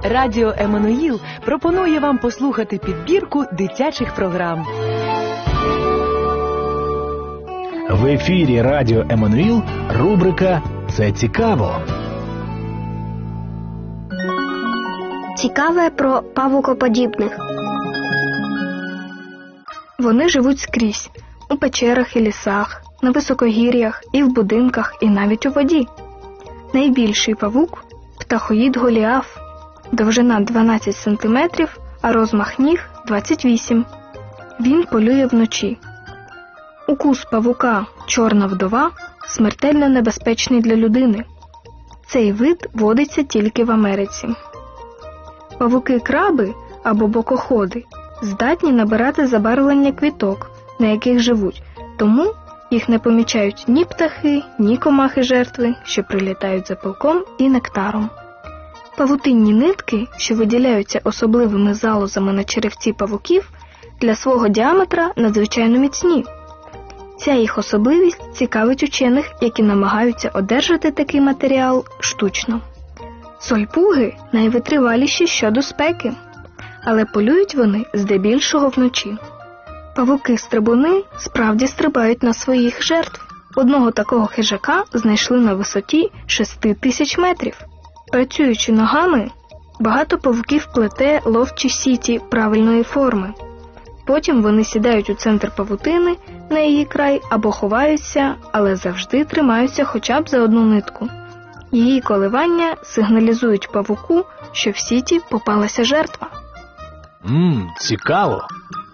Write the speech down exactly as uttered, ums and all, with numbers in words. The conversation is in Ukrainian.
Радіо Еммануїл пропонує вам послухати підбірку дитячих програм. В ефірі Радіо Еммануїл рубрика «Це цікаво». Цікаве про павукоподібних. Вони живуть скрізь – у печерах і лісах, на високогір'ях, і в будинках, і навіть у воді. Найбільший павук – птахоїд Голіаф, довжина дванадцять сантиметрів, а розмах ніг – двадцять вісім. Він полює вночі. Укус павука «Чорна вдова» смертельно небезпечний для людини. Цей вид водиться тільки в Америці. Павуки-краби або бокоходи здатні набирати забарвлення квіток, на яких живуть, тому їх не помічають ні птахи, ні комахи-жертви, що прилітають за пилком і нектаром. Павутинні нитки, що виділяються особливими залозами на черевці павуків, для свого діаметра надзвичайно міцні. Ця їх особливість цікавить учених, які намагаються одержати такий матеріал штучно. Сольпуги найвитриваліші щодо спеки, але полюють вони здебільшого вночі. Павуки-стрибуни справді стрибають на своїх жертв. Одного такого хижака знайшли на висоті шести тисяч метрів. Працюючи ногами, багато павуків плете ловчі сіті правильної форми. Потім вони сідають у центр павутини, на її край, або ховаються, але завжди тримаються хоча б за одну нитку. Її коливання сигналізують павуку, що в сіті попалася жертва. Ммм, цікаво.